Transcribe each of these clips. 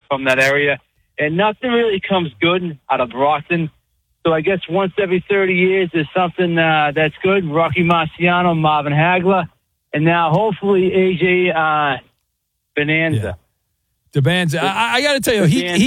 from that area, and nothing really comes good out of Brockton. So I guess once every 30 years there's something that's good. Rocky Marciano, Marvin Hagler, and now hopefully AJ Bonanza. Yeah. DeBanza. I got to tell you,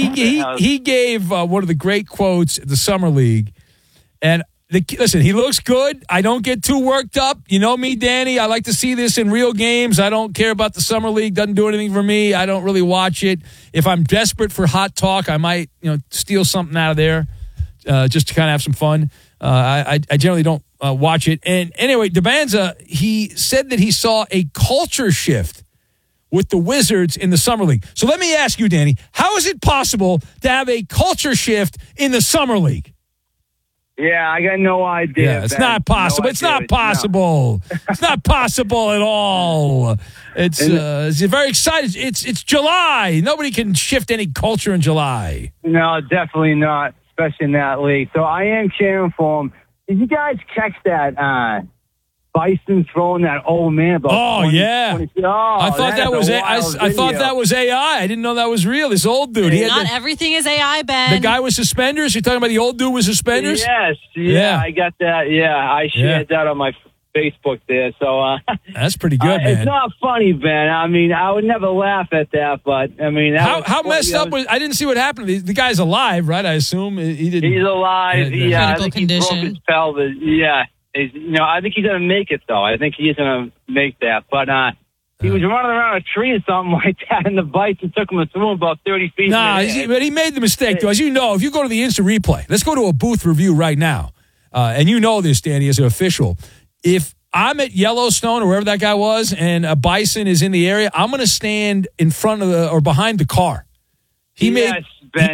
he gave one of the great quotes at the Summer League. And listen, he looks good. I don't get too worked up. You know me, Danny. I like to see this in real games. I don't care about the Summer League. Doesn't do anything for me. I don't really watch it. If I'm desperate for hot talk, I might steal something out of there just to kind of have some fun. I generally don't watch it. And anyway, DeBanza, he said that he saw a culture shift with the Wizards in the Summer League. So let me ask you, Danny, how is it possible to have a culture shift in the Summer League? Yeah, I got no idea. Yeah, it's not possible. It's not possible. It's not possible at all. It's very exciting. It's July. Nobody can shift any culture in July. No, definitely not, especially in that league. So I am cheering for him. Did you guys catch that Bison throwing that old man about 20, yeah. 20, I thought that was I thought that was AI. I didn't know that was real. This old dude. Not everything is AI, Ben. The guy with suspenders? You're talking about the old dude with suspenders? Yes. Yeah. I got that. Yeah, I shared that on my Facebook there. So that's pretty good, man. It's not funny, Ben. I mean, I would never laugh at that, but I mean, how messed up was? I didn't see what happened. The guy's alive, right? I assume he didn't. He's alive. I think condition. He broke his pelvis. Yeah. I think he's going to make it, though. I think he is going to make that. But he was running around a tree or something like that, and the Bison took him and threw him about 30 feet. But he made the mistake, though. As you know, if you go to the instant replay, let's go to a booth review right now. And you know this, Danny, as an official. If I'm at Yellowstone or wherever that guy was and a Bison is in the area, I'm going to stand in front of or behind the car. He made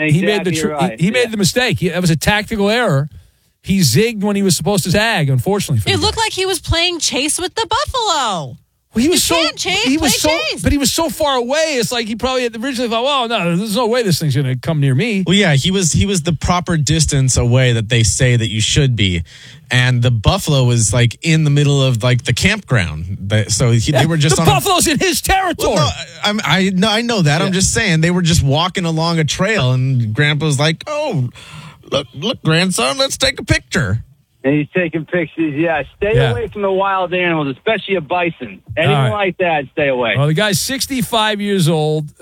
the mistake. That was a tactical error. He zigged when he was supposed to zag, unfortunately. It looked like he was playing chase with the buffalo. Well, he was chase. But he was so far away. It's like he probably had originally thought, well, no, there's no way this thing's going to come near me. Well, yeah, he was the proper distance away that they say that you should be. And the buffalo was like in the middle of like the campground. So they were just the buffalo's in his territory. Well, no, I know that. Yeah. I'm just saying they were just walking along a trail and Grandpa was like, oh, Look, grandson, let's take a picture. And he's taking pictures, Stay away from the wild animals, especially a bison. Anything like that, stay away. Well, the guy's 65 years old,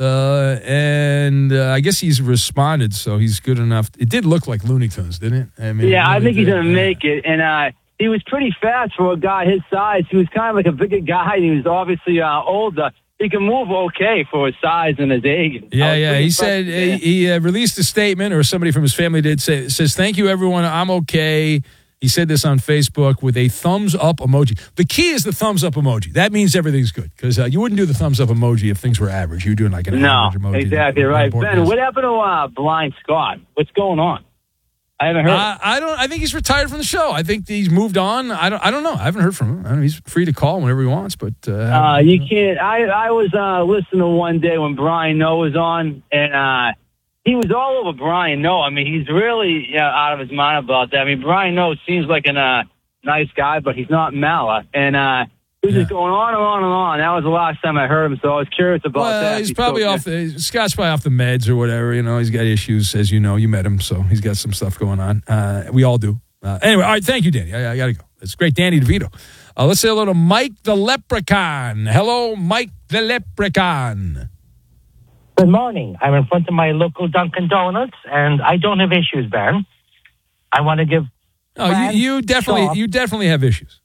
and I guess he's responded, so he's good enough. It did look like Looney Tunes, didn't it? I mean, I think he's going to make it. And he was pretty fast for a guy his size. He was kind of like a bigger guy, and he was obviously older. He can move okay for his size and his age. Yeah. He said he released a statement, or somebody from his family did says, "Thank you, everyone. I'm okay." He said this on Facebook with a thumbs up emoji. The key is the thumbs up emoji. That means everything's good because you wouldn't do the thumbs up emoji if things were average. You're doing like an average emoji. Exactly right. Ben, what happened to Blind Scott? What's going on? I haven't heard. I think he's retired from the show. I think he's moved on. I don't know. I haven't heard from him. I don't know, he's free to call whenever he wants, but you can't. I was listening to one day when Brian Noe was on, and he was all over Brian Noe. I mean, he's really out of his mind about that. I mean, Brian Noe seems like a nice guy, but he's not Mala, and he was just going on and on and on. That was the last time I heard him, so I was curious about that. He's probably Scott's probably off the meds or whatever. He's got issues, as you know. You met him, so he's got some stuff going on. We all do. Anyway, all right, thank you, Danny. I got to go. It's great, Danny DeVito. Let's say hello to Mike the Leprechaun. Hello, Mike the Leprechaun. Good morning. I'm in front of my local Dunkin' Donuts, and I don't have issues, Ben. I want to give... Oh, you definitely have issues.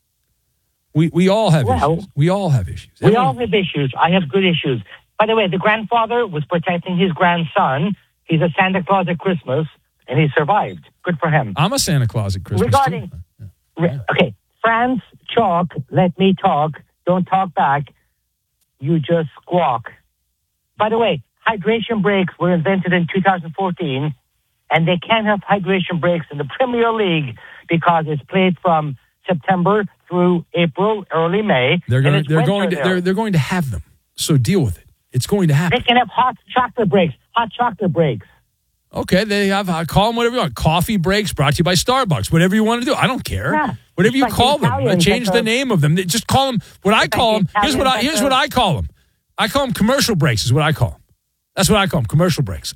We all have issues. We all have issues. We all have issues. I have good issues. By the way, the grandfather was protecting his grandson. He's a Santa Claus at Christmas, and he survived. Good for him. I'm a Santa Claus at Christmas, Okay, Franz Chalk, let me talk. Don't talk back. You just squawk. By the way, hydration breaks were invented in 2014, and they can't have hydration breaks in the Premier League because it's played from September through April, early May. They're going to have them. So deal with it. It's going to happen. They can have hot chocolate breaks. Okay, they have. Call them whatever you want. Coffee breaks brought to you by Starbucks. Whatever you want to do. I don't care. Yeah, whatever you call them. Change the name of them. Just call them what I call them. Here's what I call them. I call them commercial breaks is what I call them. That's what I call them, commercial breaks.